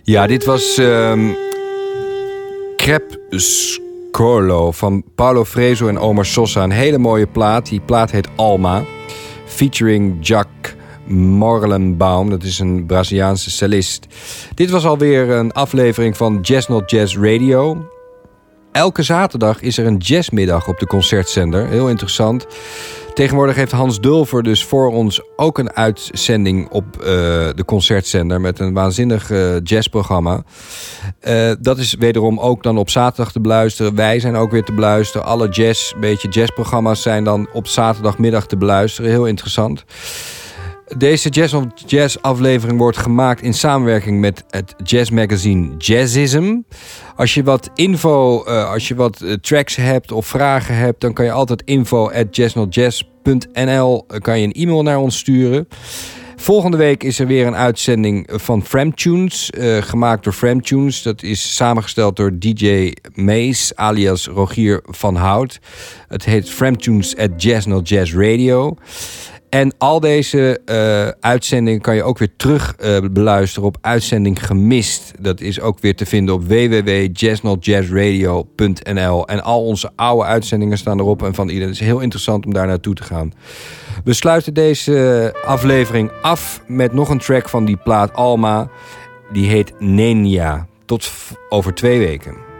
Ja, dit was Crepuscolo van Paulo Freso en Omar Sosa. Een hele mooie plaat. Die plaat heet Alma. Featuring Jack Morlenbaum. Dat is een Braziliaanse cellist. Dit was alweer een aflevering van Jazz Not Jazz Radio. Elke zaterdag is er een jazzmiddag op de concertzender. Heel interessant. Tegenwoordig heeft Hans Dulver dus voor ons ook een uitzending op de concertzender met een waanzinnig jazzprogramma. Dat is wederom ook dan op zaterdag te beluisteren. Wij zijn ook weer te beluisteren. Alle jazzprogramma's zijn dan op zaterdagmiddag te beluisteren. Heel interessant. Deze Jazz of Jazz aflevering wordt gemaakt in samenwerking met het jazzmagazine Jazzism. Als je wat tracks hebt of vragen hebt, dan kan je altijd info@jazznotjazz.nl kan je een e-mail naar ons sturen. Volgende week is er weer een uitzending van Framtunes, gemaakt door Framtunes. Dat is samengesteld door DJ Mees, alias Rogier van Hout. Het heet Framtunes at Jazz Not Jazz Radio. En al deze uitzendingen kan je ook weer terug beluisteren op Uitzending Gemist. Dat is ook weer te vinden op www.jazznotjazzradio.nl. En al onze oude uitzendingen staan erop en van iedereen. Het is heel interessant om daar naartoe te gaan. We sluiten deze aflevering af met nog een track van die plaat Alma. Die heet Nenia. Tot over 2 weken.